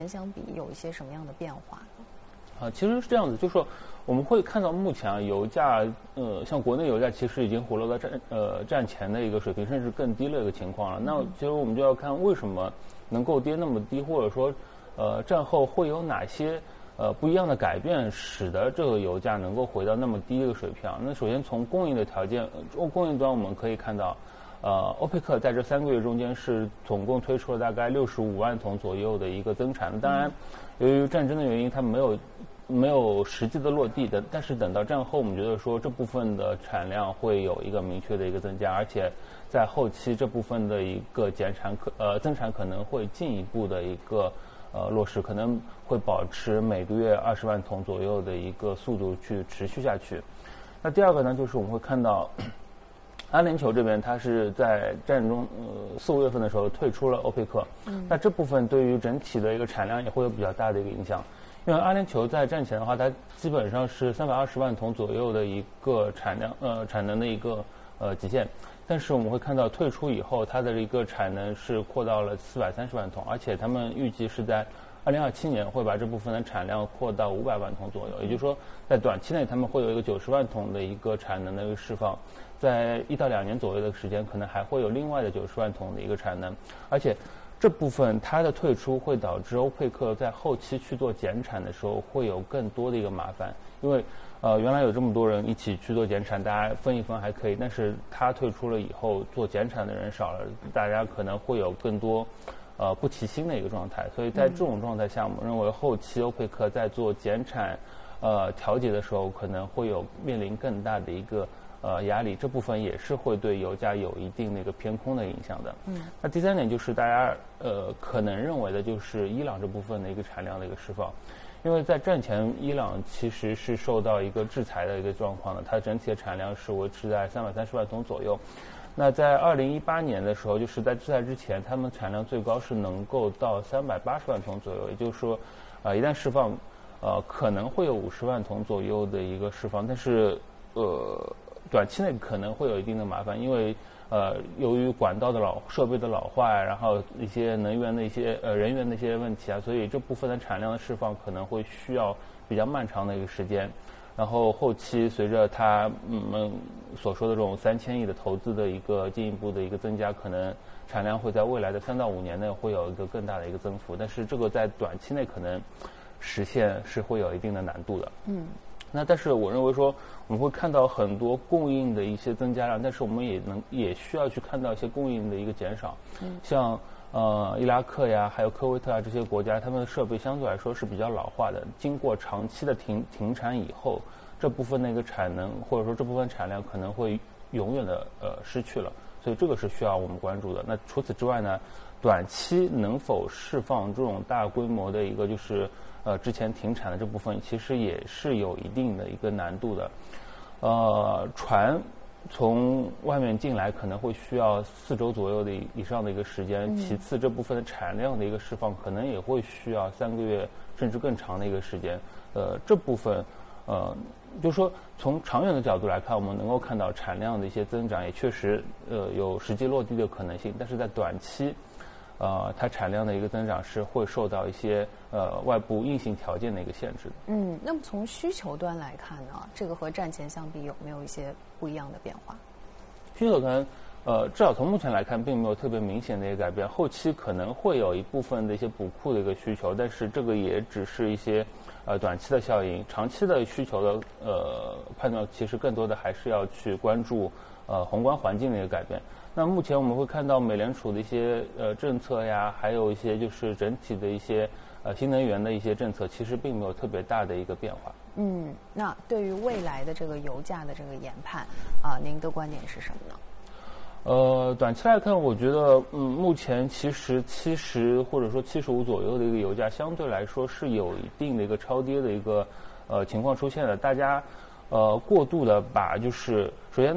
相比有一些什么样的变化呢？ 其实是这样子，就是说我们会看到目前油价，像国内油价其实已经回落到战前的一个水平，甚至更低的一个情况了。那其实我们就要看为什么能够跌那么低，或者说，战后会有哪些不一样的改变，使得这个油价能够回到那么低的一个水平。那首先从供应的条件，供应端我们可以看到。欧佩克在这3个月中间是总共推出了大概65万桶左右的一个增产。当然，由于战争的原因，它没有实际的落地的。但是等到战后，我们觉得说这部分的产量会有一个明确的一个增加，而且在后期这部分的一个增产可能会进一步的一个落实，可能会保持每个月20万桶左右的一个速度去持续下去。那第二个呢，就是我们会看到。阿联酋这边，它是在战中4、5月份的时候退出了欧佩克，那这部分对于整体的一个产量也会有比较大的一个影响，因为阿联酋在战前的话，它基本上是320万桶左右的一个产能的一个极限，但是我们会看到退出以后，它的一个产能是扩到了430万桶，而且他们预计是在2027年会把这部分的产量扩到500万桶左右，也就是说，在短期内他们会有一个90万桶的一个产能的一个释放。在1到2年左右的时间，可能还会有另外的90万桶的一个产能，而且这部分它的退出会导致欧佩克在后期去做减产的时候会有更多的一个麻烦，因为原来有这么多人一起去做减产，大家分一分还可以，但是他退出了以后，做减产的人少了，大家可能会有更多不齐心的一个状态，所以在这种状态下，我们认为后期欧佩克在做减产调节的时候，可能会有面临更大的一个压力，这部分也是会对油价有一定的一个偏空的影响的。那第3点就是大家可能认为的就是伊朗这部分的一个产量的一个释放，因为在战前伊朗其实是受到一个制裁的一个状况的，它整体的产量是维持在330万桶左右。那在2018年的时候，就是在制裁之前，他们产量最高是能够到380万桶左右，也就是说，一旦释放，可能会有50万桶左右的一个释放，但是短期内可能会有一定的麻烦，因为由于管道的设备的老化，然后一些能源的一些人员的一些问题啊，所以这部分的产量的释放可能会需要比较漫长的一个时间。然后后期随着他们所说的这种3000亿的投资的一个进一步的一个增加，可能产量会在未来的3到5年内会有一个更大的一个增幅，但是这个在短期内可能实现是会有一定的难度的。那但是我认为说我们会看到很多供应的一些增加量，但是我们也需要去看到一些供应的一个减少。像伊拉克呀，还有科威特啊这些国家，他们的设备相对来说是比较老化的，经过长期的停产以后，这部分的一个产能或者说这部分产量可能会永远的失去了，所以这个是需要我们关注的。那除此之外呢，短期能否释放这种大规模的一个就是之前停产的这部分，其实也是有一定的一个难度的。船从外面进来可能会需要4周左右的以上的一个时间，其次这部分的产量的一个释放可能也会需要3个月甚至更长的一个时间。这部分就是说从长远的角度来看，我们能够看到产量的一些增长也确实有实际落地的可能性，但是在短期它产量的一个增长是会受到一些外部硬性条件的一个限制的。 那么从需求端来看呢，这个和战前相比有没有一些不一样的变化？ 需求端至少从目前来看并没有特别明显的一个改变，后期可能会有一部分的一些补库的一个需求，但是这个也只是一些短期的效应，长期的需求的判断其实更多的还是要去关注宏观环境的一个改变。那目前我们会看到美联储的一些政策呀，还有一些就是整体的一些新能源的一些政策，其实并没有特别大的一个变化。 那对于未来的这个油价的这个研判您的观点是什么呢？ 短期来看，我觉得目前其实70或者说75左右的一个油价，相对来说是有一定的一个超跌的一个情况出现的。大家过度的把就是首先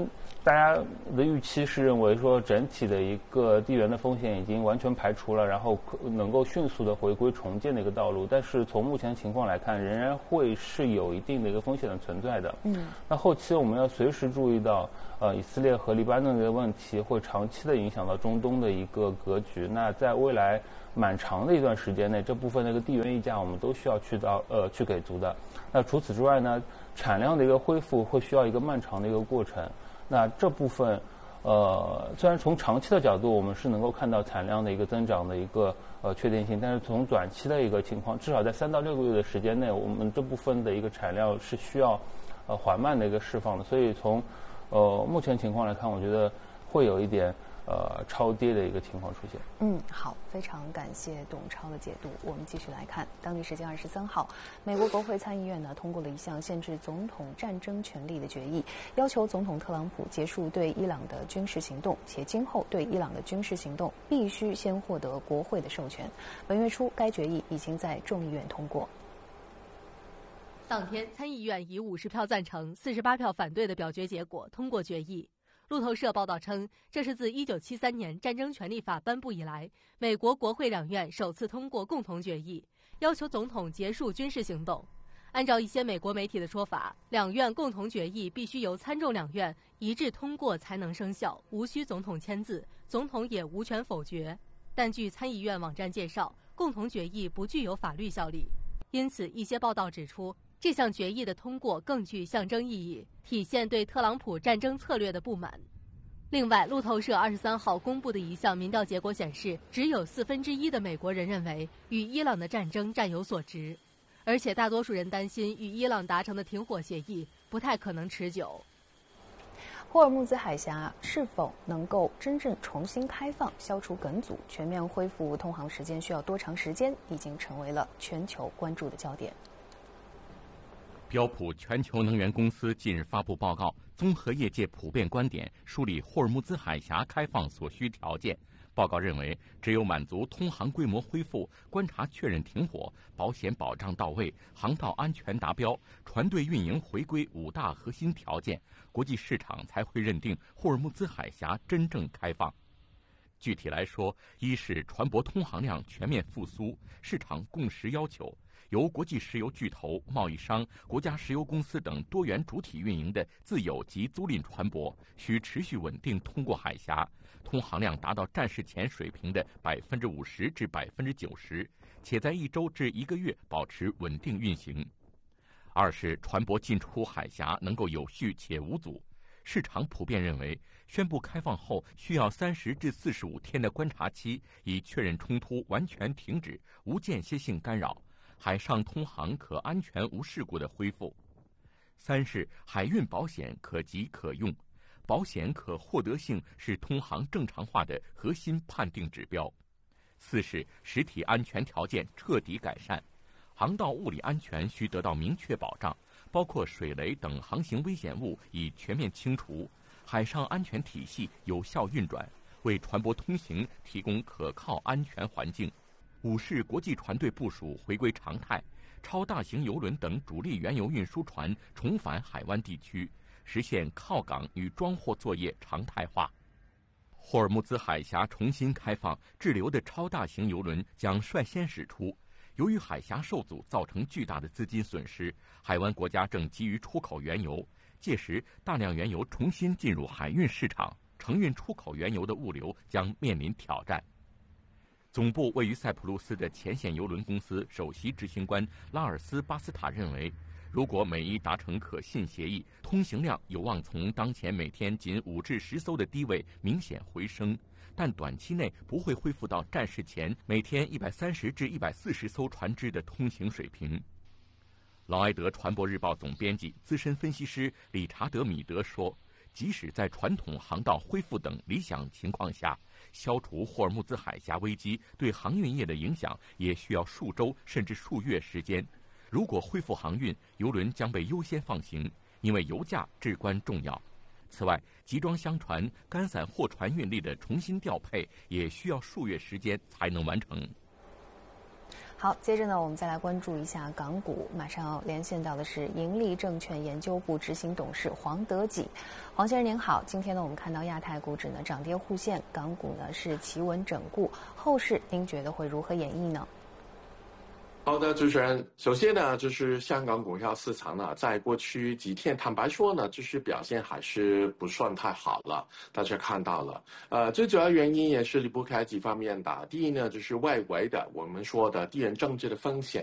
大家的预期是认为说整体的一个地缘的风险已经完全排除了，然后能够迅速的回归重建的一个道路。但是从目前情况来看，仍然会是有一定的一个风险的存在的。那后期我们要随时注意到，以色列和黎巴嫩的问题会长期的影响到中东的一个格局。那在未来蛮长的一段时间内，这部分的一个地缘溢价我们都需要去给足的。那除此之外呢，产量的一个恢复会需要一个漫长的一个过程。那这部分，虽然从长期的角度我们是能够看到产量的一个增长的一个确定性，但是从短期的一个情况，至少在3到6个月的时间内，我们这部分的一个产量是需要缓慢的一个释放的。所以从目前情况来看，我觉得会有一点超跌的一个情况出现。 好，非常感谢董超的解读。我们继续来看，当地时间23号，美国国会参议院呢通过了一项限制总统战争权力的决议，要求总统特朗普结束对伊朗的军事行动，且今后对伊朗的军事行动必须先获得国会的授权。本月初，该决议已经在众议院通过。 当天，参议院以50票赞成、48票反对的表决结果通过决议。路透社报道称，这是自1973年战争权利法颁布以来，美国国会两院首次通过共同决议，要求总统结束军事行动。按照一些美国媒体的说法，两院共同决议必须由参众两院一致通过才能生效，无需总统签字，总统也无权否决。但据参议院网站介绍，共同决议不具有法律效力，因此一些报道指出，这项决议的通过更具象征意义，体现对特朗普战争策略的不满。另外，路透社23号公布的一项民调结果显示，只有1/4的美国人认为与伊朗的战争占有所值，而且大多数人担心与伊朗达成的停火协议不太可能持久。 霍尔木兹海峡是否能够真正重新开放、消除梗阻、全面恢复通航时间需要多长时间，已经成为了全球关注的焦点。 标普全球能源公司近日发布报告，综合业界普遍观点，梳理霍尔木兹海峡开放所需条件。报告认为，只有满足通航规模恢复、观察确认停火、保险保障到位、航道安全达标、船队运营回归5大核心条件，国际市场才会认定霍尔木兹海峡真正开放。具体来说，一是船舶通航量全面复苏，市场共识要求，由国际石油巨头、贸易商、国家石油公司等多元主体运营的自有及租赁船舶需持续稳定通过海峡，通航量达到战事前水平的50%至90%，且在1周至1个月保持稳定运行。二是船舶进出海峡能够有序且无阻。市场普遍认为，宣布开放后需要30至45天的观察期，以确认冲突完全停止、无间歇性干扰，海上通航可安全无事故的恢复。三是海运保险可及可用，保险可获得性是通航正常化的核心判定指标。四是实体安全条件彻底改善，航道物理安全需得到明确保障，包括水雷等航行危险物已全面清除，海上安全体系有效运转，为船舶通行提供可靠安全环境。五是国际船队部署回归常态，超大型邮轮等主力原油运输船重返海湾地区，实现靠港与装货作业常态化。霍尔木兹海峡重新开放，滞留的超大型邮轮将率先驶出。由于海峡受阻造成巨大的资金损失，海湾国家正急于出口原油，届时大量原油重新进入海运市场，承运出口原油的物流将面临挑战。总部位于塞浦路斯的前线邮轮公司首席执行官拉尔斯·巴斯塔认为，如果美伊达成可信协议，通行量有望从当前每天仅5至10艘的低位明显回升，但短期内不会恢复到战事前每天130至140艘船只的通行水平。劳埃德船舶日报总编辑、资深分析师理查德·米德说，即使在传统航道恢复等理想情况下，消除霍尔木兹海峡危机对航运业的影响也需要数周甚至数月时间。如果恢复航运，邮轮将被优先放行，因为油价至关重要。此外，集装箱船、干散货船运力的重新调配也需要数月时间才能完成。 好，接着呢，我们再来关注一下港股。马上要连线到的是盈利证券研究部执行董事黄德己。黄先生您好，今天呢，我们看到亚太股指呢涨跌互现，港股呢是企稳整固，后市您觉得会如何演绎呢？ 好的，主持人。首先呢，就是香港股票市场呢，在过去几天，坦白说呢，就是表现还是不算太好了。大家看到了，最主要原因也是离不开几方面的。第一呢，就是外围的我们说的地缘政治的风险。